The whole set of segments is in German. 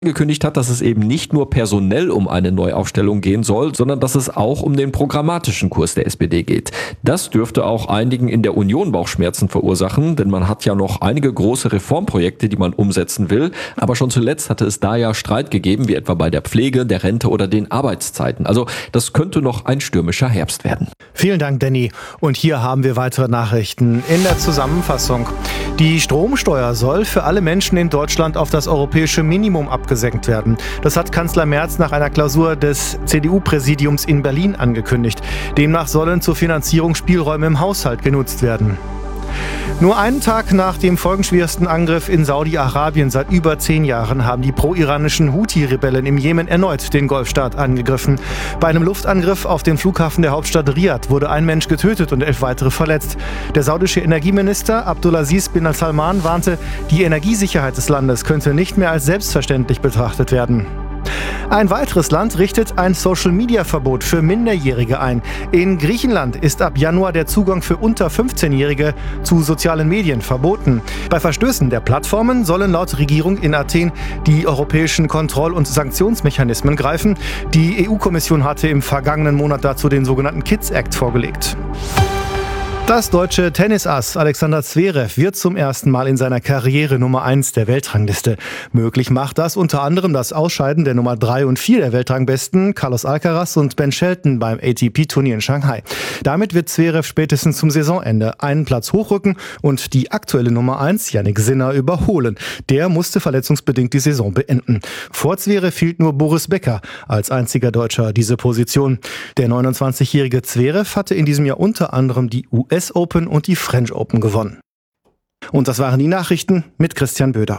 Angekündigt hat, dass es eben nicht nur personell um eine Neuaufstellung gehen soll, sondern dass es auch um den programmatischen Kurs der SPD geht. Das dürfte auch einigen in der Union Bauchschmerzen verursachen, denn man hat ja noch einige große Reformprojekte, die man umsetzen will. Aber schon zuletzt hatte es da ja Streit gegeben, wie etwa bei der Pflege, der Rente oder den Arbeitszeiten. Also das könnte noch ein stürmischer Herbst werden. Vielen Dank, Danny. Und hier haben wir weitere Nachrichten in der Zusammenfassung. Die Stromsteuer soll für alle Menschen in Deutschland auf das europäische Minimum abgesenkt werden. Das hat Kanzler Merz nach einer Klausur des CDU-Präsidiums in Berlin angekündigt. Demnach sollen zur Finanzierung Spielräume im Haushalt genutzt werden. Nur einen Tag nach dem folgenschwersten Angriff in Saudi-Arabien seit über 10 Jahren haben die pro-iranischen Houthi-Rebellen im Jemen erneut den Golfstaat angegriffen. Bei einem Luftangriff auf den Flughafen der Hauptstadt Riad wurde ein Mensch getötet und 11 weitere verletzt. Der saudische Energieminister Abdulaziz bin Salman warnte, die Energiesicherheit des Landes könnte nicht mehr als selbstverständlich betrachtet werden. Ein weiteres Land richtet ein Social-Media-Verbot für Minderjährige ein. In Griechenland ist ab Januar der Zugang für unter 15-Jährige zu sozialen Medien verboten. Bei Verstößen der Plattformen sollen laut Regierung in Athen die europäischen Kontroll- und Sanktionsmechanismen greifen. Die EU-Kommission hatte im vergangenen Monat dazu den sogenannten Kids Act vorgelegt. Das deutsche Tennisass Alexander Zverev wird zum ersten Mal in seiner Karriere Nummer 1 der Weltrangliste. Möglich macht das unter anderem das Ausscheiden der Nummer 3 und 4 der Weltrangbesten Carlos Alcaraz und Ben Shelton beim ATP-Turnier in Shanghai. Damit wird Zverev spätestens zum Saisonende einen Platz hochrücken und die aktuelle Nummer 1 Jannik Sinner überholen. Der musste verletzungsbedingt die Saison beenden. Vor Zverev hielt nur Boris Becker als einziger Deutscher diese Position. Der 29-jährige Zverev hatte in diesem Jahr unter anderem die US Open und die French Open gewonnen. Und das waren die Nachrichten mit Christian Böder.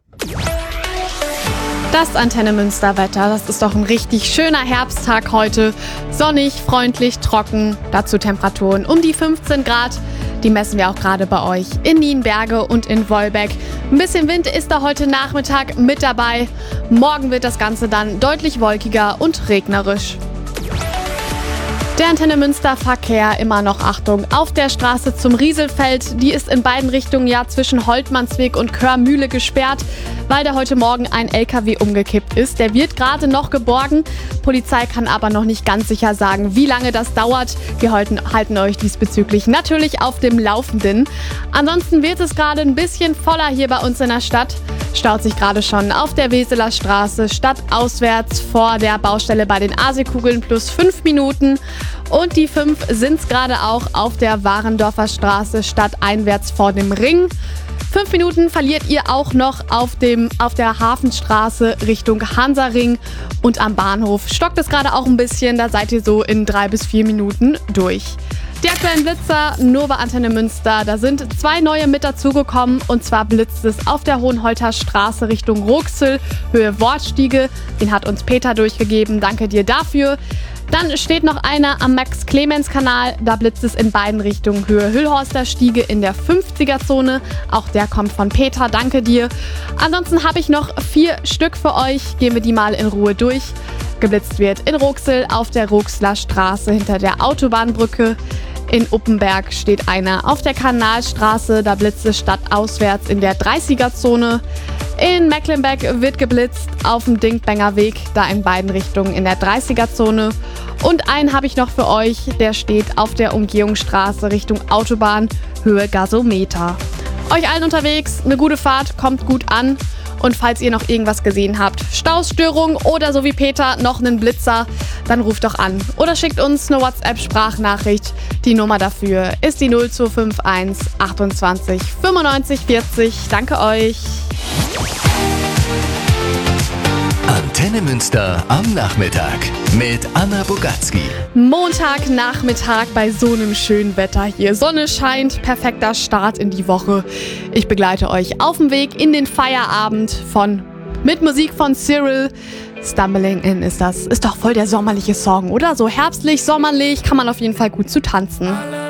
Das Antenne Münster Wetter, das ist doch ein richtig schöner Herbsttag heute. Sonnig, freundlich, trocken, dazu Temperaturen um die 15 Grad. Die messen wir auch gerade bei euch in Nienberge und in Wolbeck. Ein bisschen Wind ist da heute Nachmittag mit dabei. Morgen wird das Ganze dann deutlich wolkiger und regnerisch. Der Antenne Münster Verkehr, immer noch Achtung, auf der Straße zum Rieselfeld. Die ist in beiden Richtungen ja zwischen Holtmannsweg und Körmühle gesperrt, weil da heute Morgen ein LKW umgekippt ist. Der wird gerade noch geborgen. Polizei kann aber noch nicht ganz sicher sagen, wie lange das dauert. Wir halten euch diesbezüglich natürlich auf dem Laufenden. Ansonsten wird es gerade ein bisschen voller hier bei uns in der Stadt. Staut sich gerade schon auf der Weseler Straße stadtauswärts vor der Baustelle bei den Aasekugeln plus 5 Minuten. Und die 5 sind es gerade auch auf der Warendorfer Straße stadteinwärts vor dem Ring. 5 Minuten verliert ihr auch noch auf der Hafenstraße Richtung Hansaring und am Bahnhof stockt es gerade auch ein bisschen. Da seid ihr so in 3 bis 4 Minuten durch. Die aktuellen Blitzer nur bei Antenne Münster. Da sind 2 neue mit dazugekommen. Und zwar blitzt es auf der Hohenholter Straße Richtung Ruxel, Höhe Wortstiege. Den hat uns Peter durchgegeben. Danke dir dafür. Dann steht noch einer am Max-Clemens-Kanal. Da blitzt es in beiden Richtungen, Höhe Hüllhorster Stiege in der 50er-Zone. Auch der kommt von Peter. Danke dir. Ansonsten habe ich noch 4 Stück für euch. Gehen wir die mal in Ruhe durch. Geblitzt wird in Ruxel auf der Ruxler Straße hinter der Autobahnbrücke. In Uppenberg steht einer auf der Kanalstraße, da blitzt es stadtauswärts in der 30er-Zone. In Mecklenburg wird geblitzt auf dem Dinkbenger Weg, da in beiden Richtungen in der 30er-Zone. Und einen habe ich noch für euch, der steht auf der Umgehungsstraße Richtung Autobahn, Höhe Gasometer. Euch allen unterwegs, eine gute Fahrt, kommt gut an. Und falls ihr noch irgendwas gesehen habt, Stausstörung oder so wie Peter noch einen Blitzer, dann ruft doch an oder schickt uns eine WhatsApp-Sprachnachricht. Die Nummer dafür ist die 0251 28 95 40. Danke euch. Antenne Münster am Nachmittag mit Anna Bogatzki. Montagnachmittag bei so einem schönen Wetter hier. Sonne scheint, perfekter Start in die Woche. Ich begleite euch auf dem Weg in den Feierabend mit Musik von Cyril. Stumbling In ist das. Ist doch voll der sommerliche Song, oder? So herbstlich, sommerlich, kann man auf jeden Fall gut zu tanzen.